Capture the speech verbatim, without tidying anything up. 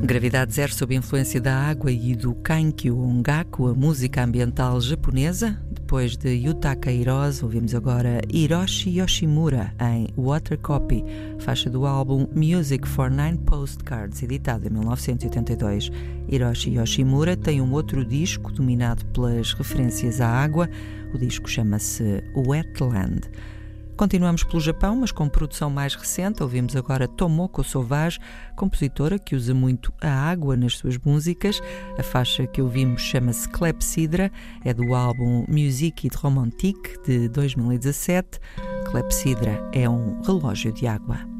Gravidade Zero sob a influência da água e do Kaikyu Ongaku, a música ambiental japonesa. Depois de Yutaka Hirose, ouvimos agora Hiroshi Yoshimura em Water Copy, faixa do álbum Music for Nine Postcards, editado em mil novecentos e oitenta e dois. Hiroshi Yoshimura tem um outro disco dominado pelas referências à água. O disco chama-se Wetland. Continuamos pelo Japão, mas com produção mais recente. Ouvimos agora Tomoko Sauvage, compositora que usa muito a água nas suas músicas. A faixa que ouvimos chama-se Clepsydra, é do álbum Musique Romantique de dois mil e dezassete. Clepsydra é um relógio de água.